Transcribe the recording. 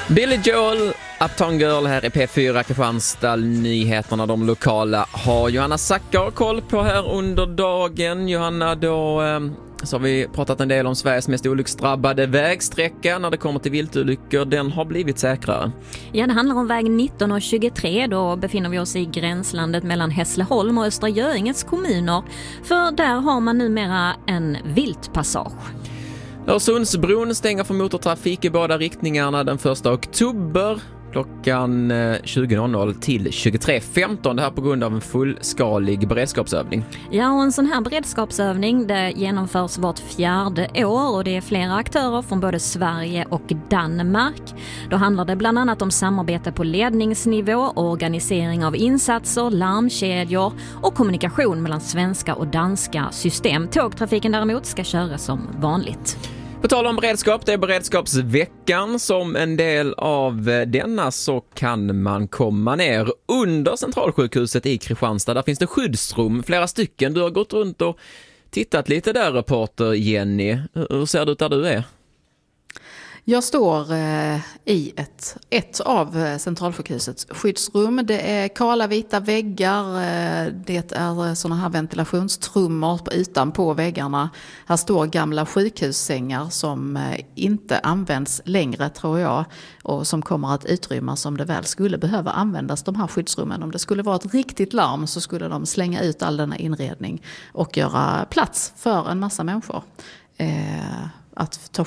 Billy Joel, Uptown Girl här i P4 Kristianstad. Nyheterna, de lokala, har Johanna Sackar koll på här under dagen. Johanna, då så har vi pratat en del om Sveriges mest olycksdrabbade vägsträcka när det kommer till viltolyckor. Den har blivit säkrare. Ja, det handlar om väg 19 och 23. Då befinner vi oss i gränslandet mellan Hässleholm och Östra Göinges kommuner. För där har man numera en viltpassage. Öresundsbron stänger för motortrafik i båda riktningarna den 1 oktober klockan 20.00 till 23.15. Det här på grund av en fullskalig beredskapsövning. Ja, och en sån här beredskapsövning det genomförs vart 4:e år och det är flera aktörer från både Sverige och Danmark. Då handlar det bland annat om samarbete på ledningsnivå, organisering av insatser, larmkedjor och kommunikation mellan svenska och danska system. Tågtrafiken däremot ska köras som vanligt. På tal om beredskap, det är beredskapsveckan. Som en del av denna så kan man komma ner under Centralsjukhuset i Kristianstad. Där finns det skyddsrum, flera stycken. Du har gått runt och tittat lite där, reporter Jenny. Hur ser det ut där du är? Jag står i ett av Centralsjukhusets skyddsrum. Det är kala vita väggar, det är såna här ventilationstrummor utanpå väggarna. Här står gamla sjukhussängar som inte används längre, tror jag, och som kommer att utrymmas om det väl skulle behöva användas, de här skyddsrummen. Om det skulle vara ett riktigt larm så skulle de slänga ut all denna inredning och göra plats för en massa människor att ta